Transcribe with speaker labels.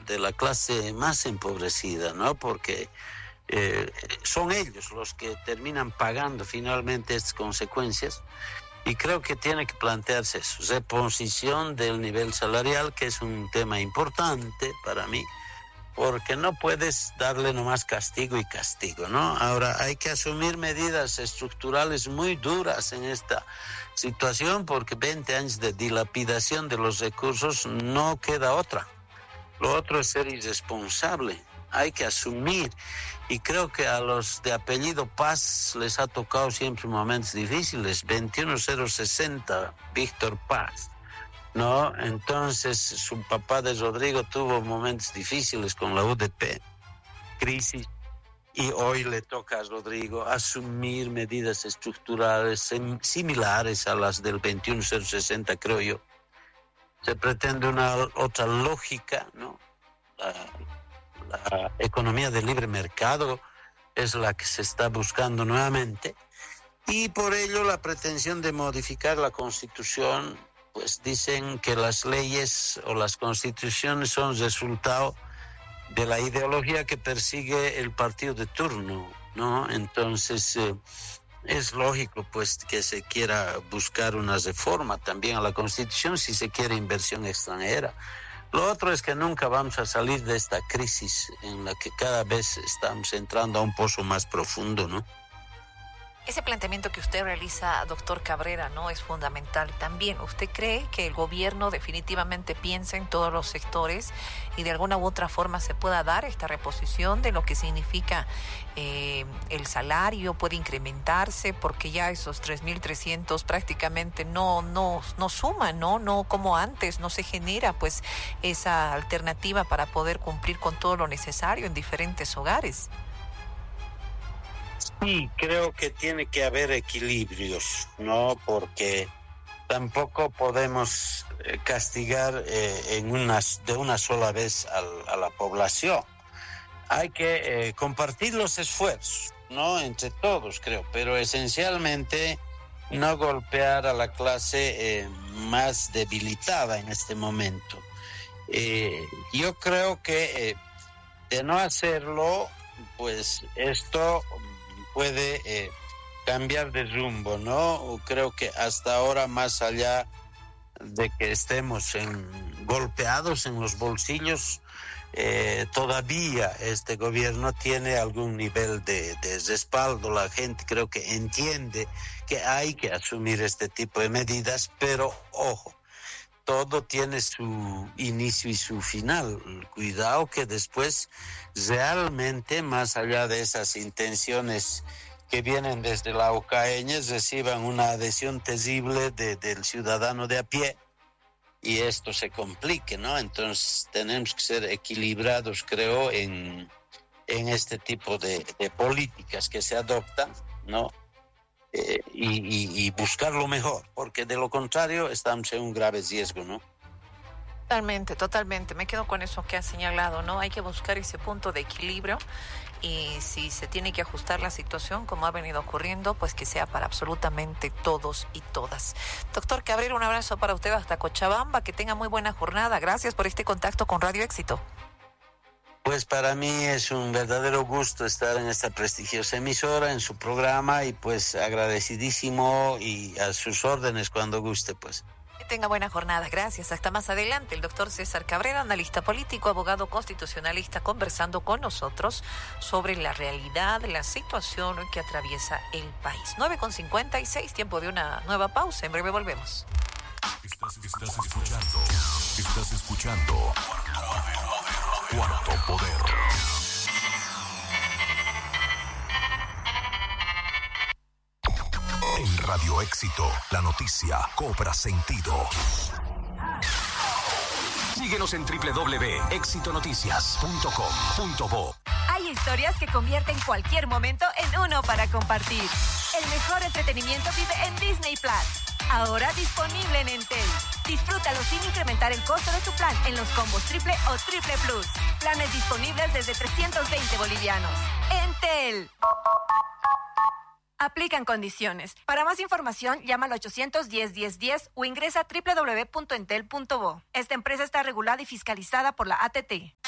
Speaker 1: de la clase más empobrecida, ¿no? Porque son ellos los que terminan pagando finalmente estas consecuencias. Y creo que tiene que plantearse eso, reposición del nivel salarial, que es un tema importante para mí, porque no puedes darle nomás castigo y castigo, ¿no? Ahora hay que asumir medidas estructurales muy duras en esta situación, porque 20 años de dilapidación de los recursos no queda otra. Lo otro es ser irresponsable. Hay que asumir, y creo que a los de apellido Paz les ha tocado siempre momentos difíciles. 21060, Víctor Paz, ¿no? Entonces su papá de Rodrigo tuvo momentos difíciles con la UDP, crisis, y hoy le toca a Rodrigo asumir medidas estructurales similares a las del 21060, creo yo. Se pretende una otra lógica, ¿no? La economía de libre mercado es la que se está buscando nuevamente, y por ello la pretensión de modificar la Constitución, pues dicen que las leyes o las constituciones son resultado de la ideología que persigue el partido de turno, ¿no? Entonces es lógico pues que se quiera buscar una reforma también a la Constitución si se quiere inversión extranjera. Lo otro es que nunca vamos a salir de esta crisis en la que cada vez estamos entrando a un pozo más profundo, ¿no?
Speaker 2: Ese planteamiento que usted realiza, doctor Cabrera, ¿no?, es fundamental también. ¿Usted cree que el gobierno definitivamente piensa en todos los sectores y de alguna u otra forma se pueda dar esta reposición de lo que significa el salario? ¿Puede incrementarse? Porque ya esos 3.300 prácticamente no suman, ¿no? No como antes, no se genera pues esa alternativa para poder cumplir con todo lo necesario en diferentes hogares.
Speaker 1: Sí, creo que tiene que haber equilibrios, ¿no? Porque tampoco podemos castigar de una sola vez a la población. Hay que compartir los esfuerzos, ¿no? Entre todos, creo, pero esencialmente no golpear a la clase más debilitada en este momento. Yo creo que de no hacerlo, pues esto puede cambiar de rumbo, ¿no? Creo que hasta ahora, más allá de que estemos golpeados en los bolsillos, todavía este gobierno tiene algún nivel de respaldo. La gente creo que entiende que hay que asumir este tipo de medidas, pero ojo, todo tiene su inicio y su final. Cuidado que después realmente, más allá de esas intenciones que vienen desde la UCAeña, reciban una adhesión terrible del ciudadano de a pie y esto se complique, ¿no? Entonces tenemos que ser equilibrados, creo, en este tipo de políticas que se adoptan, ¿no? Y buscar lo mejor, porque de lo contrario estamos en un grave riesgo, ¿no?
Speaker 2: Totalmente. Me quedo con eso que ha señalado, ¿no? Hay que buscar ese punto de equilibrio y si se tiene que ajustar la situación como ha venido ocurriendo, pues que sea para absolutamente todos y todas. Doctor Cabrera, un abrazo para usted hasta Cochabamba, que tenga muy buena jornada. Gracias por este contacto con Radio Éxito.
Speaker 1: Pues para mí es un verdadero gusto estar en esta prestigiosa emisora, en su programa, y pues agradecidísimo y a sus órdenes cuando guste, pues.
Speaker 2: Que tenga buena jornada, gracias. Hasta más adelante, el doctor César Cabrera, analista político, abogado constitucionalista, conversando con nosotros sobre la realidad, la situación que atraviesa el país. 9:56, tiempo de una nueva pausa. En breve volvemos.
Speaker 3: Estás escuchando Cuarto Poder. En Radio Éxito, la noticia cobra sentido. Síguenos en www.exitonoticias.com.bo.
Speaker 4: Hay historias que convierten cualquier momento en uno para compartir. El mejor entretenimiento vive en Disney Plus. Ahora disponible en Entel. Disfrútalo sin incrementar el costo de tu plan en los combos triple o triple plus. Planes disponibles desde 320 bolivianos. Entel. Aplican condiciones. Para más información, llama al 810-1010 o ingresa a www.entel.bo. Esta empresa está regulada y fiscalizada por la ATT.